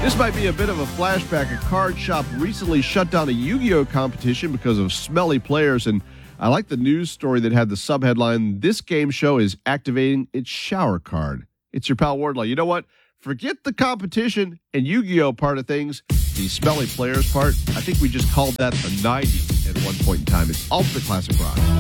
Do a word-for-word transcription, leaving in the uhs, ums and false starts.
This might be a bit of a flashback. A card shop recently shut down a Yu-Gi-Oh competition because of smelly players, and I like the news story that had the subheadline, "This game show is activating its shower card." It's your pal Wardlaw. You know what? Forget the competition and Yu-Gi-Oh part of things. The smelly players part, I think we just called that the nineties at one point in time. It's Ultimate Classic Rock.